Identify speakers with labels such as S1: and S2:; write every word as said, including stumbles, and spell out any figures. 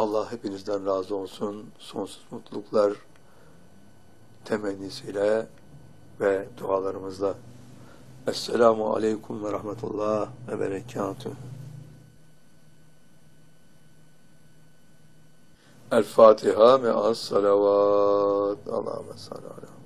S1: Allah hepinizden razı olsun. Sonsuz mutluluklar temennisiyle ve dualarımızla. Esselamu aleyküm ve rahmetullah ve berekatuhu. El Fatiha me'as salavat. Allahümme salli ala